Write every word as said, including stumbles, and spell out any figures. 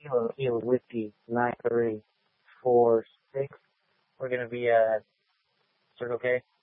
Kilo, Kilo Whiskey, nine three four six. We're going to be at Circle K.